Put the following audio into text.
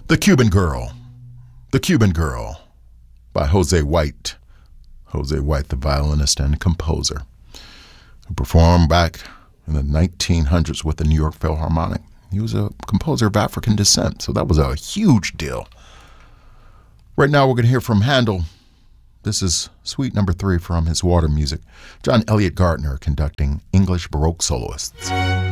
The Cuban Girl. The Cuban Girl by Jose White. Jose White, the violinist and composer, who performed back in the 1900s with the New York Philharmonic. He was a composer of African descent, so that was a huge deal. Right now we're going to hear from Handel. This is Suite Number 3 from his Water Music. John Elliott Gardner conducting English Baroque soloists.